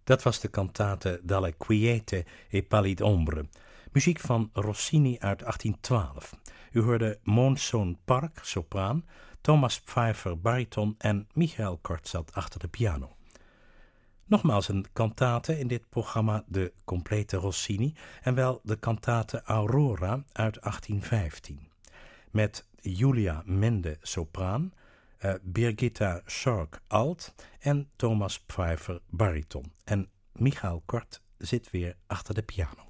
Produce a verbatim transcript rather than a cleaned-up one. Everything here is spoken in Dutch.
Dat was de cantate Dalle quiete e pallid'ombre, muziek van Rossini uit achttien twaalf. U hoorde Moonsoon Park, sopraan, Thomas Pfeiffer, bariton en Michael Kort zat achter de piano. Nogmaals een cantate in dit programma, de complete Rossini, en wel de cantate Aurora uit achttien vijftien. Met Julia Mende, sopraan, uh, Birgitta Schork, alt en Thomas Pfeiffer, bariton. En Michael Kort zit weer achter de piano.